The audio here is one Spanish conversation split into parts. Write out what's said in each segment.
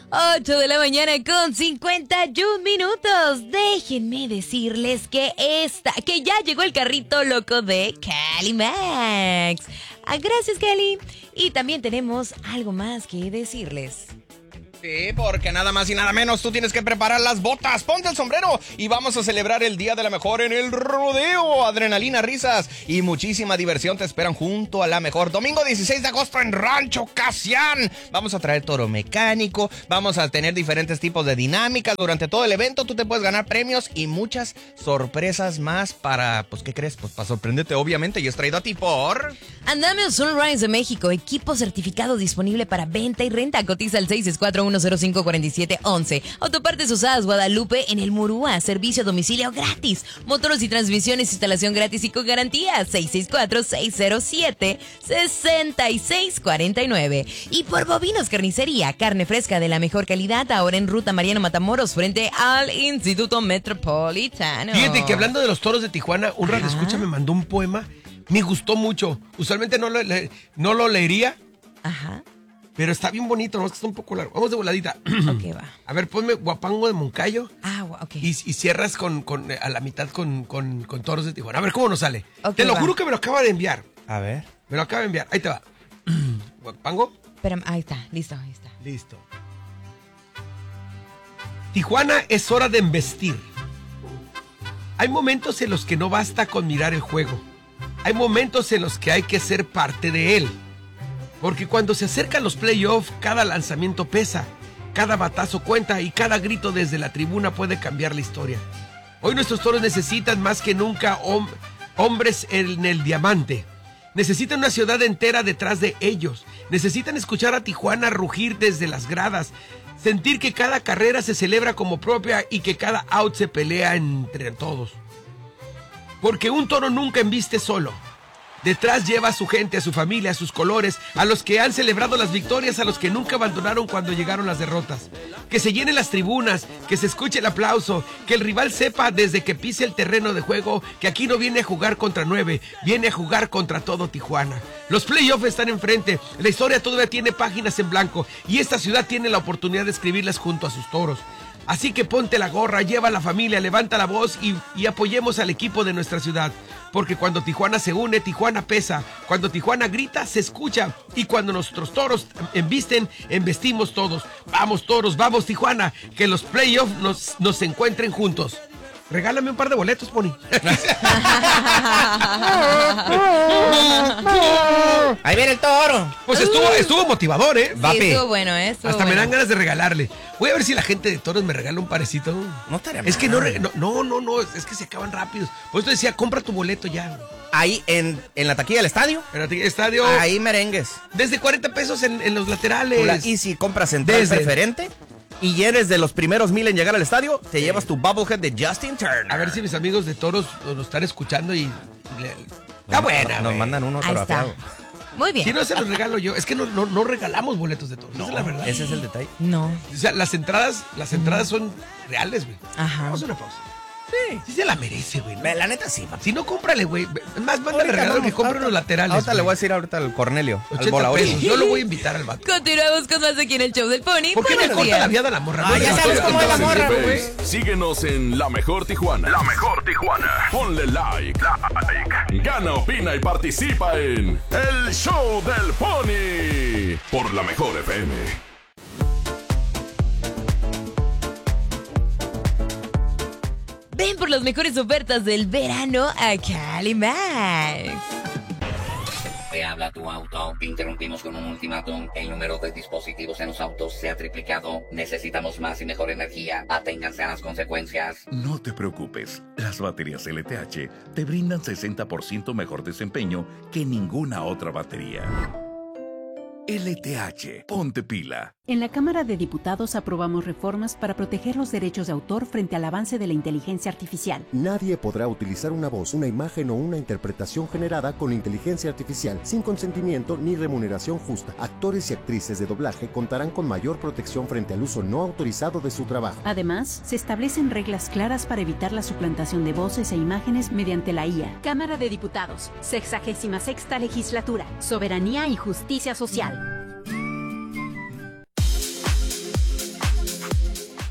8 de la mañana con 51 minutos. Déjenme decirles que ya llegó el carrito loco de Cali Max. Gracias, Cali. Y también tenemos algo más que decirles. Sí, porque nada más y nada menos tú tienes que preparar las botas, ponte el sombrero y vamos a celebrar el Día de la Mejor en el rodeo. Adrenalina, risas y muchísima diversión te esperan junto a la mejor. Domingo 16 de agosto en Rancho Casián. Vamos a traer toro mecánico, vamos a tener diferentes tipos de dinámicas. Durante todo el evento tú te puedes ganar premios y muchas sorpresas más para, pues, ¿qué crees? Pues para sorprenderte, obviamente, y es traído a ti por... Andamio Sunrise de México, equipo certificado disponible para venta y renta. Cotiza al 664-105-4711. Autopartes Usadas Guadalupe en el Murúa. Servicio a domicilio gratis. Motores y transmisiones, instalación gratis y con garantía. 664-607-6649. Y por Bovinos Carnicería, carne fresca de la mejor calidad. Ahora en Ruta Mariano Matamoros, frente al Instituto Metropolitano. Fíjate que hablando de los toros de Tijuana, un radioescucha me mandó un poema. Me gustó mucho. Usualmente no lo leería. Ajá. Pero está bien bonito, ¿no? Es que está un poco largo. Vamos de voladita. Ok, va. A ver, ponme Guapango de Moncayo. Ok. Y cierras a la mitad con Toros de Tijuana. A ver cómo nos sale. Okay, te lo juro que me lo acaba de enviar. A ver. Me lo acaba de enviar. Ahí te va. Guapango. Espérame, ahí está. Listo, ahí está. Listo. Tijuana es hora de embestir. Hay momentos en los que no basta con mirar el juego. Hay momentos en los que hay que ser parte de él. Porque cuando se acercan los playoffs, cada lanzamiento pesa, cada batazo cuenta y cada grito desde la tribuna puede cambiar la historia. Hoy nuestros toros necesitan más que nunca hombres en el diamante. Necesitan una ciudad entera detrás de ellos. Necesitan escuchar a Tijuana rugir desde las gradas. Sentir que cada carrera se celebra como propia y que cada out se pelea entre todos. Porque un toro nunca embiste solo. Detrás lleva a su gente, a su familia, a sus colores, a los que han celebrado las victorias, a los que nunca abandonaron cuando llegaron las derrotas. Que se llenen las tribunas, que se escuche el aplauso, que el rival sepa desde que pise el terreno de juego que aquí no viene a jugar contra 9, viene a jugar contra todo Tijuana. Los playoffs están enfrente, la historia todavía tiene páginas en blanco y esta ciudad tiene la oportunidad de escribirlas junto a sus toros. Así que ponte la gorra, lleva a la familia, levanta la voz y apoyemos al equipo de nuestra ciudad. Porque cuando Tijuana se une, Tijuana pesa. Cuando Tijuana grita, se escucha. Y cuando nuestros toros embestimos todos. Vamos toros, vamos Tijuana, que los playoffs nos encuentren juntos. Regálame un par de boletos, Pony. Ahí viene el toro. Pues estuvo motivador, ¿eh? Sí, estuvo bueno, ¿eh? Hasta me dan ganas de regalarle. Voy a ver si la gente de toros me regala un parecito. No estaría Es que mal. no, es que se acaban rápidos. Por eso decía, compra tu boleto ya. Ahí en la taquilla del estadio. En el estadio. Ahí merengues. Desde 40 pesos en los laterales. Y si compras central preferente y eres de los primeros 1000 en llegar al estadio, te llevas tu bobblehead de Justin Turner. A ver si mis amigos de toros nos están escuchando y... Está buena, Nos mandan uno Ahí está. autografiado. Muy bien. Si no se los regalo yo. Es que no regalamos boletos de toros. Esa es la verdad. Ese es el detalle. No. O sea, las entradas son reales, güey. Ajá. Vamos a una pausa. Sí se la merece, güey. La neta sí, papi. Si no, cómprale, güey. Más, mándale regalo que compre los laterales. Ahorita le güey. voy a decir ahorita al Cornelio, al 80 Bolaori. pesos. Yo lo voy a invitar al vato. Continuamos con más aquí en el show del Pony. ¿Por qué me Buenos corta días. la viada la morra? Ah, ya sabes cómo es la morra, güey. Síguenos en La Mejor Tijuana. La Mejor Tijuana. Ponle like. Gana, opina y participa en El Show del Pony. Por La Mejor FM. Ven por las mejores ofertas del verano a Cali Max. Te habla tu auto. Interrumpimos con un ultimátum. El número de dispositivos en los autos se ha triplicado. Necesitamos más y mejor energía. Aténganse a las consecuencias. No te preocupes. Las baterías LTH te brindan 60% mejor desempeño que ninguna otra batería. LTH, ponte pila. En la Cámara de Diputados aprobamos reformas para proteger los derechos de autor frente al avance de la inteligencia artificial. Nadie podrá utilizar una voz, una imagen o una interpretación generada con inteligencia artificial sin consentimiento ni remuneración justa. Actores y actrices de doblaje contarán con mayor protección frente al uso no autorizado de su trabajo. Además, se establecen reglas claras para evitar la suplantación de voces e imágenes mediante la IA. Cámara de Diputados, 66ª Legislatura, Soberanía y Justicia Social.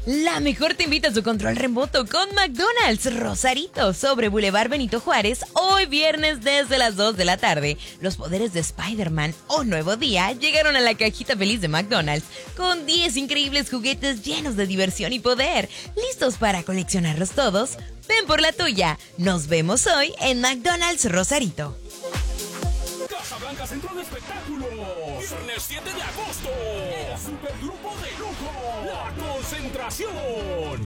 La mejor te invita a su control remoto con McDonald's Rosarito sobre Boulevard Benito Juárez. Hoy viernes desde las 2 de la tarde. Los poderes de Spider-Man o Nuevo Día llegaron a la cajita feliz de McDonald's con 10 increíbles juguetes llenos de diversión y poder. ¿Listos para coleccionarlos todos? Ven por la tuya. Nos vemos hoy en McDonald's Rosarito. Casablanca Centro de Espectáculos. Viernes 7 de agosto. El supergrupo de lujo. La Concentración.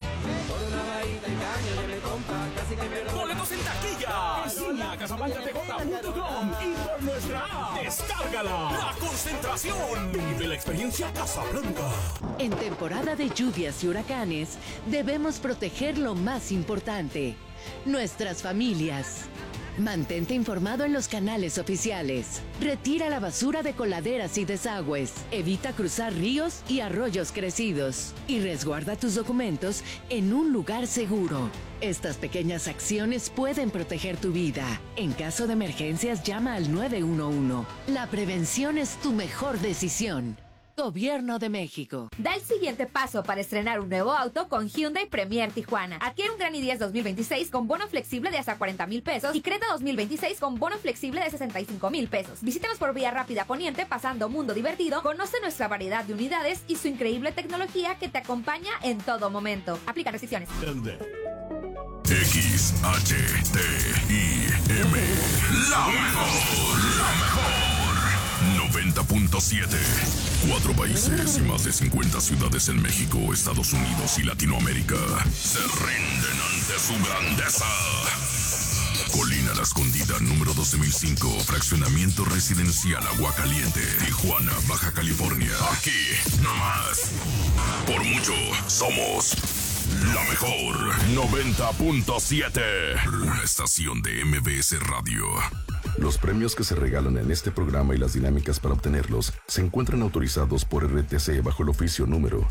Boletos en taquilla. En línea, casablancatj.com y por nuestra app. Descárgala. La Concentración. Vive la experiencia Casablanca. En temporada de lluvias y huracanes, debemos proteger lo más importante: nuestras familias. Mantente informado en los canales oficiales. Retira la basura de coladeras y desagües. Evita cruzar ríos y arroyos crecidos. Y resguarda tus documentos en un lugar seguro. Estas pequeñas acciones pueden proteger tu vida. En caso de emergencias, llama al 911. La prevención es tu mejor decisión. Gobierno de México. Da el siguiente paso para estrenar un nuevo auto con Hyundai Premier Tijuana. Adquiere un Gran i10 2026 con bono flexible de hasta 40,000 pesos y Creta 2026 con bono flexible de 65,000 pesos. Visítanos por Vía Rápida Poniente pasando Mundo Divertido. Conoce nuestra variedad de unidades y su increíble tecnología que te acompaña en todo momento. Aplica restricciones. XHTIM. La mejor. 90.7. 4 países y más de 50 ciudades en México, Estados Unidos y Latinoamérica se rinden ante su grandeza. Colina La Escondida, número 12005, fraccionamiento residencial Aguacaliente, Tijuana, Baja California. Aquí, nomás. Por mucho, somos la mejor. 90.7. Una estación de MBS Radio. Los premios que se regalan en este programa y las dinámicas para obtenerlos se encuentran autorizados por RTC bajo el oficio número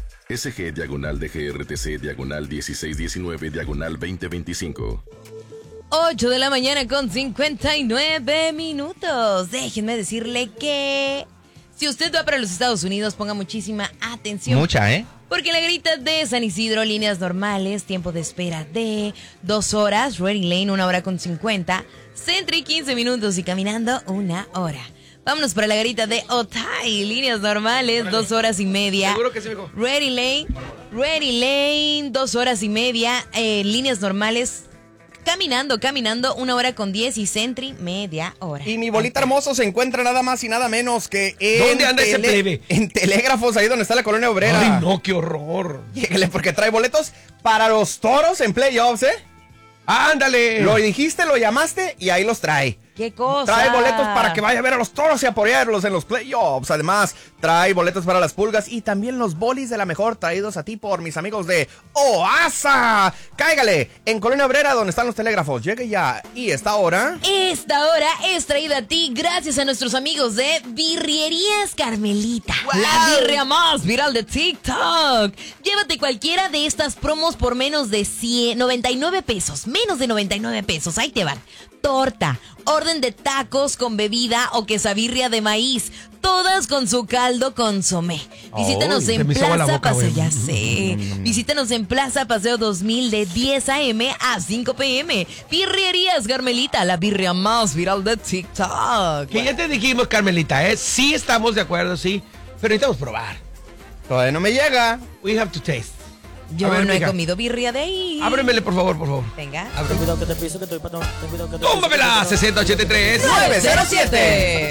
SG/DGRTC/1619/2025. 8 de la mañana con 59 minutos. Déjenme decirle que si usted va para los Estados Unidos, ponga muchísima atención. Mucha, ¿eh? Porque en la garita de San Isidro, líneas normales, tiempo de espera de 2 horas, Ready Lane 1 hora con 50, Sentry 15 minutos y caminando 1 hora. Vámonos para la garita de Otay, líneas normales, 2 horas y media. Seguro que sí, mijo. Ready Lane, 2 horas y media, líneas normales. Caminando, 1 hora con 10 y Sentry, media hora. Y mi bolita hermoso se encuentra nada más y nada menos que en... ¿Dónde anda ese plebe? En Telégrafos, ahí donde está la colonia obrera. Ay, no, qué horror. Lléguele porque trae boletos para los Toros en playoffs, ¿eh? ¡Ándale! Lo dijiste, lo llamaste y ahí los trae. ¡Qué cosa! Trae boletos para que vaya a ver a los Toros y apoyarlos en los playoffs. Además, trae boletos para las pulgas y también los bolis de la mejor traídos a ti por mis amigos de OASA. Cáigale en Colonia Obrera donde están los Telégrafos. Llegue ya. Y esta hora es traída a ti gracias a nuestros amigos de Birrierías Carmelita. ¡Wow! La birria más viral de TikTok. Llévate cualquiera de estas promos por menos de 99 pesos. Menos de 99 pesos. Ahí te van. Torta, orden de tacos con bebida o quesabirria de maíz, todas con su caldo consomé. Visítanos en Plaza Paseo, ya sé. Visítanos en Plaza Paseo 2000 de 10 a.m. a 5 p.m. Birrierías Carmelita, la birria más viral de TikTok. Que ya te dijimos, Carmelita, ¿eh? Sí estamos de acuerdo, sí, pero necesitamos probar. Todavía no me llega. We have to taste. Yo no he comido birria de ahí. Ábremele, por favor. Venga. Ten cuidado que te piso, que estoy patón. Ten cuidado que te ¡Túmbamela! 6083 907.